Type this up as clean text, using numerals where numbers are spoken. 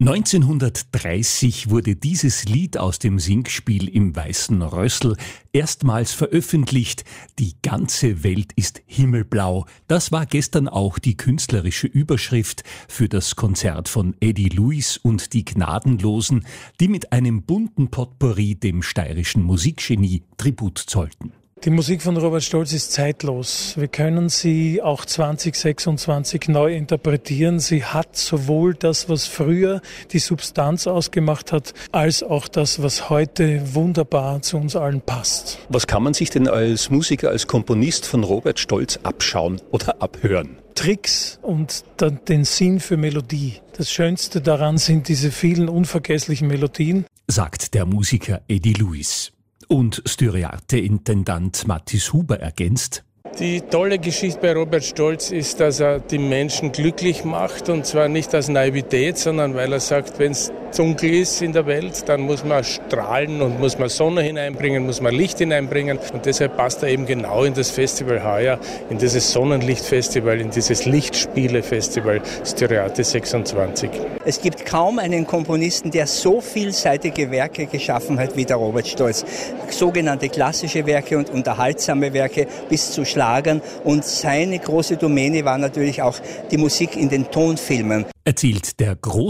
1930 wurde dieses Lied aus dem Singspiel im Weißen Rössl erstmals veröffentlicht. Die ganze Welt ist himmelblau. Das war gestern auch die künstlerische Überschrift für das Konzert von Eddie Luis und die Gnadenlosen, die mit einem bunten Potpourri dem steirischen Musikgenie Tribut zollten. Die Musik von Robert Stolz ist zeitlos. Wir können sie auch 2026 neu interpretieren. Sie hat sowohl das, was früher die Substanz ausgemacht hat, als auch das, was heute wunderbar zu uns allen passt. Was kann man sich denn als Musiker, als Komponist von Robert Stolz abschauen oder abhören? Tricks und den Sinn für Melodie. Das Schönste daran sind diese vielen unvergesslichen Melodien, sagt der Musiker Eddie Luis. Und Styriarte-Intendant Mathis Huber ergänzt: Die tolle Geschichte bei Robert Stolz ist, dass er die Menschen glücklich macht, und zwar nicht aus Naivität, sondern weil er sagt, wenn es dunkel ist in der Welt, dann muss man strahlen und muss man Sonne hineinbringen, muss man Licht hineinbringen, und deshalb passt er eben genau in das Festival heuer, in dieses Sonnenlichtfestival, in dieses Lichtspiele-Festival Styriate 26. Es gibt kaum einen Komponisten, der so vielseitige Werke geschaffen hat wie der Robert Stolz. Sogenannte klassische Werke und unterhaltsame Werke bis zu Schlagern, und seine große Domäne war natürlich auch die Musik in den Tonfilmen. Erzählt der